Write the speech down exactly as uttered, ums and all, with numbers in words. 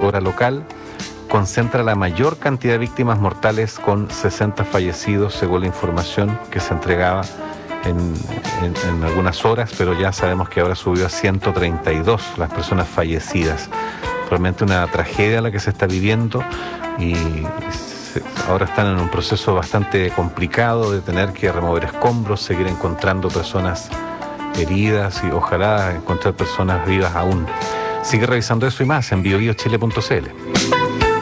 hora local, concentra la mayor cantidad de víctimas mortales con sesenta fallecidos, según la información que se entregaba en, en, en algunas horas, pero ya sabemos que ahora subió a ciento treinta y dos las personas fallecidas. Realmente una tragedia la que se está viviendo y se, ahora están en un proceso bastante complicado de tener que remover escombros, seguir encontrando personas heridas y ojalá encontrar personas vivas aún. Sigue revisando eso y más en bio bio chile punto c l.